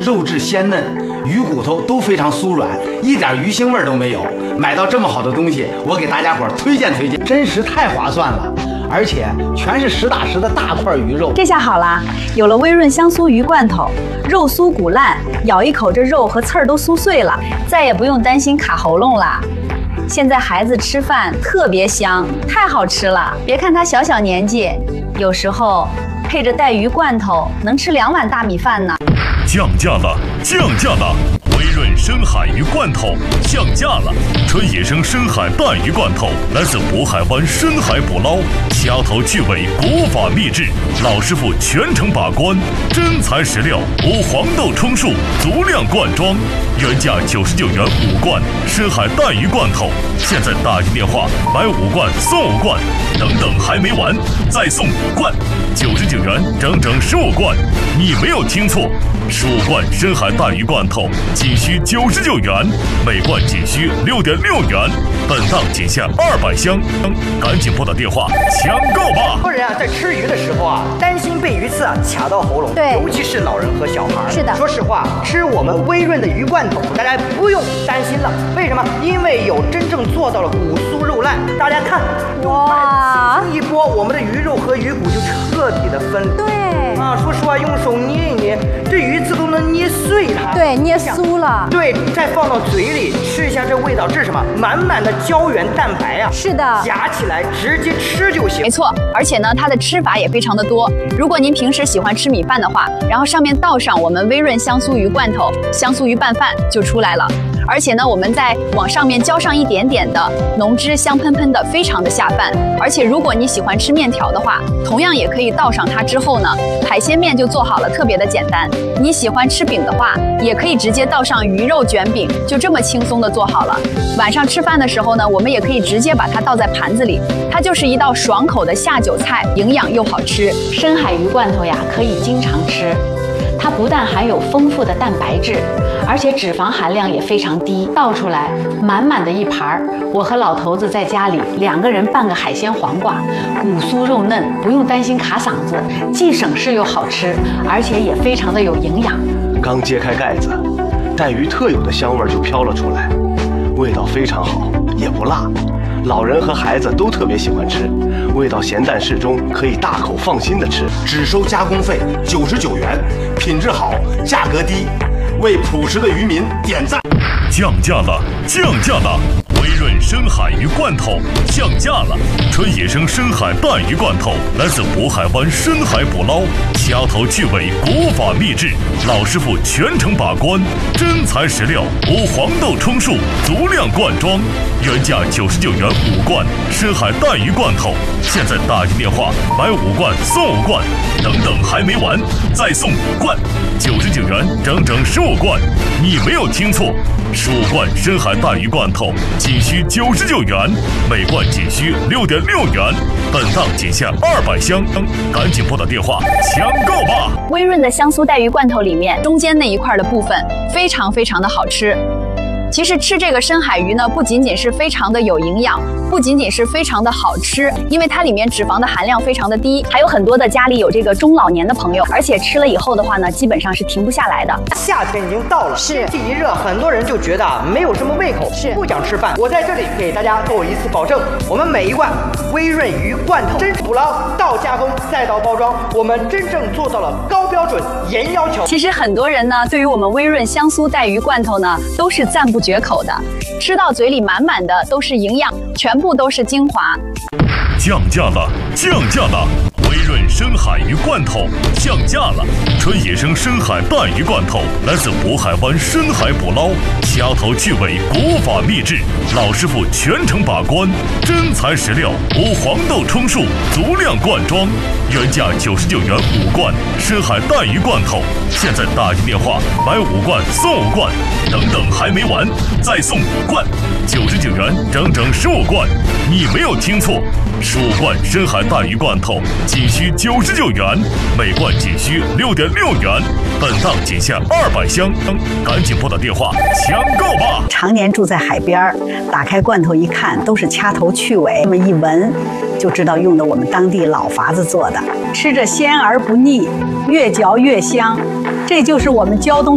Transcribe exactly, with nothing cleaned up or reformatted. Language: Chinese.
肉质鲜嫩，鱼骨头都非常酥软，一点鱼腥味都没有。买到这么好的东西，我给大家伙推荐推荐，真实太划算了，而且全是实打实的大块鱼肉。 这下好了，有了微润香酥鱼罐头，肉酥骨烂，咬一口这肉和刺儿都酥碎了，再也不用担心卡喉咙啦。现在孩子吃饭特别香，太好吃了。别看他小小年纪，有时候配着带鱼罐头，能吃两碗大米饭呢。 降价了，降价了！微润深海鱼罐头降价了。纯野生深海带鱼罐头来自渤海湾深海捕捞，掐头去尾，古法秘制，老师傅全程把关，真材实料，无黄豆充数，足量灌装。原价九十九元五罐深海带鱼罐头，现在打进电话买五罐送五罐，等等还没完，再送五罐，九十九元整整十五罐，你没有听错。十五罐深海带鱼罐头仅需九十九元，每罐仅需六点六元，本档仅限二百箱，赶紧拨打电话抢购吧！ 很多人啊，在吃鱼的时候啊，担心被鱼刺啊卡到喉咙， 对， 尤其是老人和小孩。 是的， 说实话，吃我们微润的鱼罐头，大家不用担心了。为什么？因为有真正做到了骨酥肉烂。大家看，哇，一拨，我们的鱼肉和鱼骨就彻底的分离。 对啊，说实话，用手捏一捏，这鱼刺都能捏碎它。 对，捏酥了。 对，再放到嘴里吃一下，这味道这是什么？满满的胶原蛋白呀、啊！ 是的， 夹起来直接吃就行。 没错，而且呢，它的吃法也非常的多。如果您平时喜欢吃米饭的话，然后上面倒上我们微润香酥鱼罐头，香酥鱼拌饭就出来了。而且呢，我们再往上面浇上一点点的浓汁，香喷喷的，非常的下饭。而且如果你喜欢吃面条的话，同样也可以倒上它之后呢，海鲜面就做好了，特别的简单。你喜欢吃饼的话，也可以直接倒上鱼肉卷饼，就这么轻松的做好了。晚上吃饭的时候呢，我们也可以直接把它倒在盘子里，它就是一道爽口的下酒菜，营养又好吃。 深海鱼罐头呀，可以经常吃。它不但含有丰富的蛋白质，而且脂肪含量也非常低。倒出来满满的一盘儿，我和老头子在家里两个人拌个海鲜黄瓜，骨酥肉嫩，不用担心卡嗓子，既省事又好吃，而且也非常的有营养。 刚揭开盖子，带鱼特有的香味就飘了出来，味道非常好，也不辣，老人和孩子都特别喜欢吃，味道咸淡适中，可以大口放心的吃。 只收加工费九十九元，品质好，价格低，为朴实的渔民点赞。 降价了，降价了！微润深海鱼罐头降价了。纯野生深海带鱼罐头来自渤海湾深海捕捞，掐头去尾，古法秘制，老师傅全程把关，真材实料，无黄豆充数，足量灌装。原价九十九元五罐深海带鱼罐头，现在打进电话买五罐送五罐，等等还没完，再送五罐，九十九元整整十五罐，你没有听错。十五罐深海带鱼罐头仅需九十九元，每罐仅需六点六元，本档仅限二百箱，赶紧拨打电话抢购吧！ 微润的香酥带鱼罐头里面中间那一块的部分非常非常的好吃。其实吃这个深海鱼呢，不仅仅是非常的有营养，不仅仅是非常的好吃，因为它里面脂肪的含量非常的低，还有很多的家里有这个中老年的朋友，而且吃了以后的话呢，基本上是停不下来的。 夏天已经到了， 是天气一热，很多人就觉得没有什么胃口， 是不想吃饭。我在这里给大家做一次保证，我们每一罐微润鱼罐头，真捕捞到加工再到包装，我们真正做到了高标准、严要求。 其实很多人呢，对于我们微润香酥带鱼罐头呢，都是赞不绝口的，吃到嘴里满满的都是营养，全部都是精华。 降价了，降价了！微润深海鱼罐头降价了。纯野生深海带鱼罐头来自渤海湾深海捕捞，掐头去尾，古法秘制，老师傅全程把关，真材实料，无黄豆充数，足量灌装。原价九十九元五罐深海带鱼罐头，现在打进电话买五罐送五罐，等等还没完，再送五罐，九十九元整整十五罐，你没有听错。十五罐深海带鱼罐头仅需九十九元，每罐仅需六点六元，本档仅限二百箱，赶紧拨打电话抢购吧！ 常年住在海边，打开罐头一看，都是掐头去尾，那么一闻就知道用的我们当地老法子做的，吃着鲜而不腻，越嚼越香，这就是我们胶东